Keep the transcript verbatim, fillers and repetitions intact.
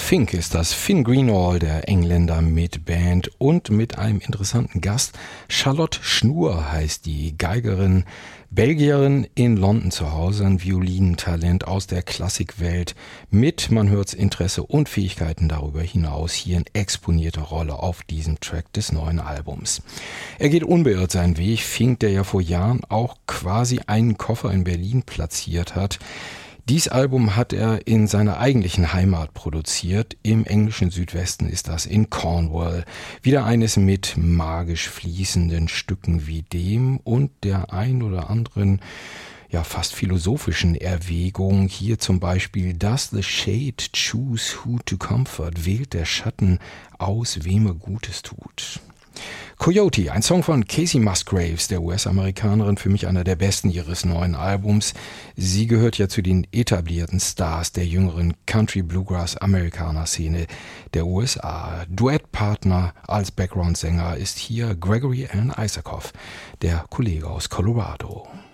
Fink ist das, Finn Greenall, der Engländer mit Band und mit einem interessanten Gast. Charlotte Schnur heißt die Geigerin, Belgierin in London zu Hause, ein Violintalent aus der Klassikwelt mit, man hört's, Interesse und Fähigkeiten darüber hinaus hier in exponierter Rolle auf diesem Track des neuen Albums. Er geht unbeirrt seinen Weg, Fink, der ja vor Jahren auch quasi einen Koffer in Berlin platziert hat. Dies Album hat er in seiner eigentlichen Heimat produziert. Im englischen Südwesten ist das in Cornwall. Wieder eines mit magisch fließenden Stücken wie dem und der ein oder anderen, ja fast philosophischen Erwägung. Hier zum Beispiel: Does the shade choose who to comfort? Wählt der Schatten aus, wem er Gutes tut. Coyote, ein Song von Casey Musgraves, der U S-Amerikanerin, für mich einer der besten ihres neuen Albums. Sie gehört ja zu den etablierten Stars der jüngeren Country-Bluegrass-Amerikaner-Szene der U S A. Duettpartner als Background-Sänger ist hier Gregory Alan Isakov, der Kollege aus Colorado.